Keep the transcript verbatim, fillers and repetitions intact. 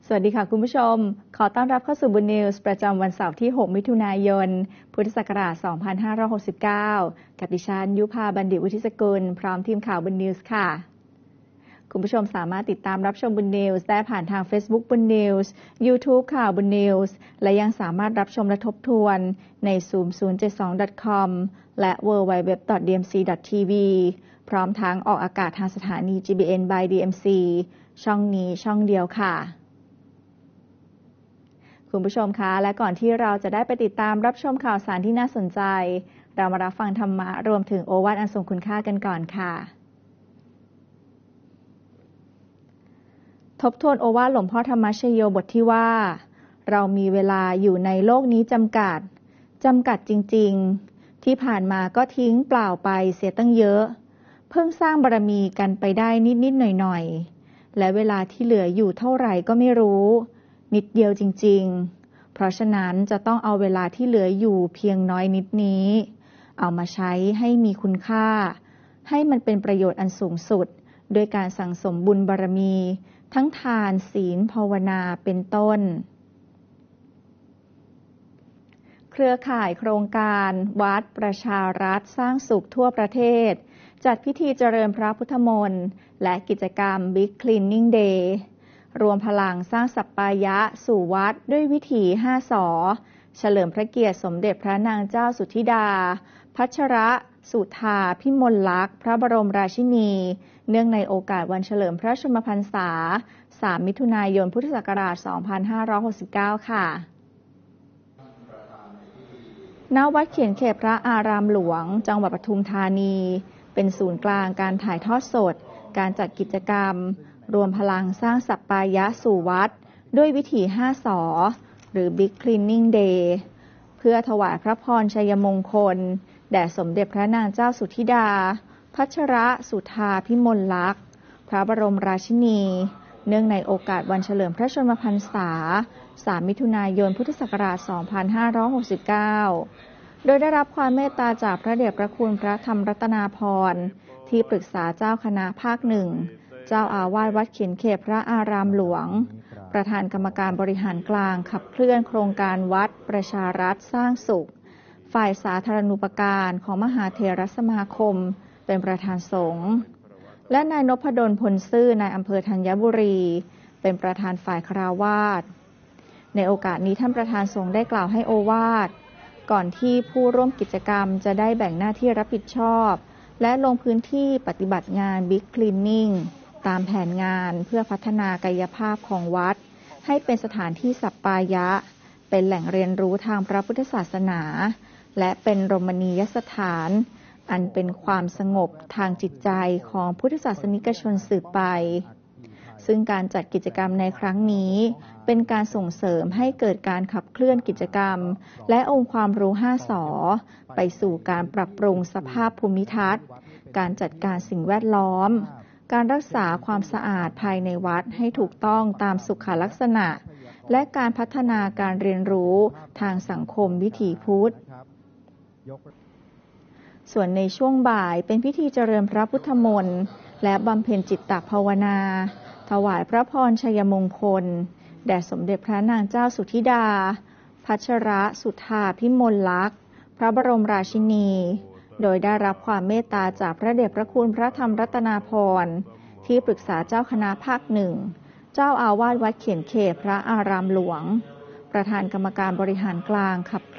สวัสดีค่ะคุณผู้ชม ขอต้อนรับเข้าสู่บุญนิวส์ประจำวันเสาร์ที่ หก มิถุนายน พุทธศักราช สองพันห้าร้อยหกสิบเก้า กับดิฉันยุพาบัณฑิตวุฒิสกุล พร้อมทีมข่าวบุญนิวส์ค่ะ คุณผู้ชมสามารถติดตามรับชมบุญนิวส์ได้ผ่านทาง Facebook บุญนิวส์ YouTube ข่าวบุญนิวส์ และยังสามารถรับชมและทบทวนใน ซูม ศูนย์ เจ็ด สอง ดอท คอม และ ดับเบิลยู ดับเบิลยู ดับเบิลยู ดอท ดี เอ็ม ซี ดอท ที วี พร้อมทั้งออกอากาศทางสถานี จี บี เอ็น by ดี เอ็ม ซี ช่องนี้ช่องเดียวค่ะคุณผู้ชมคะและก่อนที่เราจะได้ไปติดตามรับชมข่าวสารที่น่าสนใจเรามารับฟังธรรมะรวมถึงโอวาทอันทรงคุณค่ากันก่อนค่ะทบทวนโอวาทหลวงพ่อธรรมชโยบทที่ว่าเรามีเวลาอยู่ในโลกนี้จำกัดจำกัดจริงๆที่ผ่านมาก็ทิ้งเปล่าไปเสียตั้งเยอะเพิ่งสร้างบารมีกันไปได้นิดๆหน่อยๆและเวลาที่เหลืออยู่เท่าไหร่ก็ไม่รู้นิดเดียวจริงๆเพราะฉะนั้นจะต้องเอาเวลาที่เหลืออยู่เพียงน้อยนิดนี้เอามาใช้ให้มีคุณค่าให้มันเป็นประโยชน์อันสูงสุดโดยการสั่งสมบุญบารมีทั้งทานศีลภาวนาเป็นต้นเครือข่ายโครงการวัดประชารัฐสร้างสุขทั่วประเทศจัดพิธีเจริญพระพุทธมนต์และกิจกรรม Big Cleaning Dayรวมพลังสร้างสัปปายะสู่วัดด้วยวิถีห้าสอเฉลิมพระเกียรติสมเด็จพระนางเจ้าสุทธิดาพัชรสุธาพิมลลักษณ์พระบรมราชินีเนื่องในโอกาสวันเฉลิมพระชนมพรรษาสามมิถุนายนพุทธศักราชสองพันห้าร้อยหกสิบเก้าค่ะณ วัดเขียนเขตพระอารามหลวงจังหวัดปทุมธานีเป็นศูนย์กลางการถ่ายทอดสดการจัดกิจกรรมรวมพลังสร้างสัปปายะสู่วัดด้วยวิถีห้าสอหรือ Big Cleaning Day เพื่อถวายพระพรชัยมงคลแด่สมเด็จพระนางเจ้าสุทธิดาพัชรสุธาพิมลลักษณ์พระบรมราชินีเนื่องในโอกาสวันเฉลิมพระชนมพรรษาสามมิถุนายนพุทธศักราชสองพันห้าร้อยหกสิบเก้าโดยได้รับความเมตตาจากพระเดชพระคุณพระธรรมรัตนาภรณ์ที่ปรึกษาเจ้าคณะภาคหนึ่งเจ้าอาวาสวัดเขียนเขตพระอารามหลวงประธานกรรมการบริหารกลางขับเคลื่อนโครงการวัดประชารัฐสร้างสุขฝ่ายสาธารณูปการของมหาเถรสมาคมเป็นประธานสงฆ์และนายนพดลพลซื่อนายอำเภอธัญบุรีเป็นประธานฝ่ายคฤหัสถ์ในโอกาสนี้ท่านประธานสงฆ์ได้กล่าวให้โอวาทก่อนที่ผู้ร่วมกิจกรรมจะได้แบ่งหน้าที่รับผิดชอบและลงพื้นที่ปฏิบัติงาน Big Cleaningตามแผนงานเพื่อพัฒนากายภาพของวัดให้เป็นสถานที่สัปปายะเป็นแหล่งเรียนรู้ทางพระพุทธศาสนาและเป็นรมณียสถานอันเป็นความสงบทางจิตใจของพุทธศาสนิกชนสืบไปซึ่งการจัดกิจกรรมในครั้งนี้เป็นการส่งเสริมให้เกิดการขับเคลื่อนกิจกรรมและองค์ความรู้ห้าสอไปสู่การปรับปรุงสภาพภูมิทัศน์การจัดการสิ่งแวดล้อมการรักษาความสะอาดภายในวัดให้ถูกต้องตามสุขลักษณะและการพัฒนาการเรียนรู้ทางสังคมวิถีพุทธส่วนในช่วงบ่ายเป็นพิธีเจริญพระพุทธมนต์และบำเพ็ญจิตตภาวนาถวายพระพรชัยมงคลแด่สมเด็จพระนางเจ้าสุทธิดาพัชรสุธาพิมลลักษณ์พระบรมราชินีโดยได้รับความเมตตาจากพระเดชพระคุณพระธรรมรัตนาภรณ์ที่ปรึกษาเจ้าคณะภาคหนึ่งเจ้าอาวาสวัดเขียนเขตพระอารามหลวงประธานกรรมการบริหารกลางขับ